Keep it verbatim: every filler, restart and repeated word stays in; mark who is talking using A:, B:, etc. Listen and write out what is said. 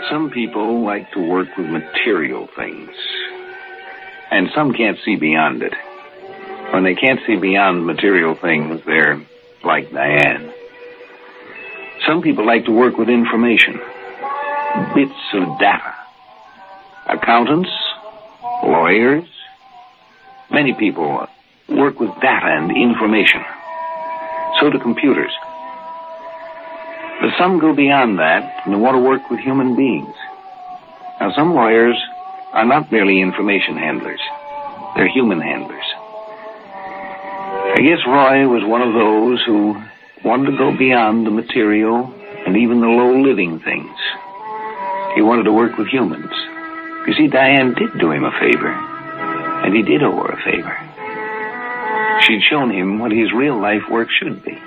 A: Some people like to work with material things, and some can't see beyond it. When they can't see beyond material things, they're like Diane. Some people like to work with information, bits of data. Accountants, lawyers, many people work with data and information. So do computers. But some go beyond that and want to work with human beings. Now, some lawyers are not merely information handlers. They're human handlers. I guess Roy was one of those who wanted to go beyond the material and even the low-living things. He wanted to work with humans. You see, Diane did do him a favor, and he did owe her a favor. She'd shown him what his real life work should be.